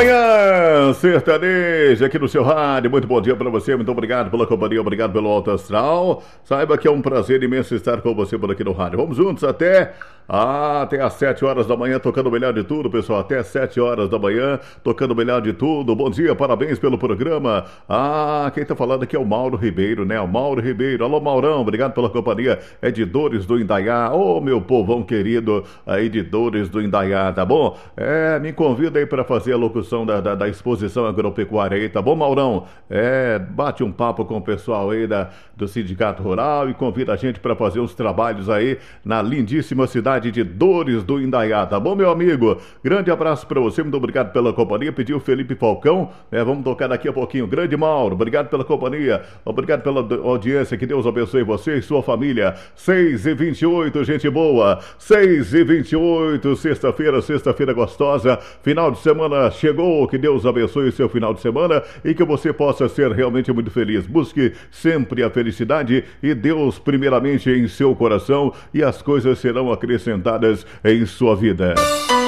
Manhã sertaneja aqui no seu rádio. Muito bom dia para você, muito obrigado pela companhia, obrigado pelo Alto Astral. Saiba que é um prazer imenso estar com você por aqui no rádio. Vamos juntos até às 7 horas da manhã, tocando o melhor de tudo, pessoal. Até 7 horas da manhã, tocando o melhor de tudo. Bom dia, parabéns pelo programa. Quem tá falando aqui é o Mauro Ribeiro, né? O Mauro Ribeiro. Alô, Maurão, obrigado pela companhia. Editores do Indaiá. Ô, meu povão querido, editores do Indaiá, tá bom? Me convida aí para fazer a locução da exposição agropecuária aí, tá bom, Maurão? Bate um papo com o pessoal aí do Sindicato Rural e convida a gente para fazer uns trabalhos aí na lindíssima cidade de Dores do Indaiá, tá bom, meu amigo? Grande abraço para você, muito obrigado pela companhia. Pediu o Felipe Falcão, vamos tocar daqui a pouquinho. Grande Mauro, obrigado pela companhia, obrigado pela audiência, que Deus abençoe você e sua família. 6h28, gente boa, 6h28, sexta-feira gostosa, final de semana chegou, que Deus abençoe o seu final de semana e que você possa ser realmente muito feliz. Busque sempre a felicidade e Deus primeiramente em seu coração e as coisas serão acrescentadas em sua vida.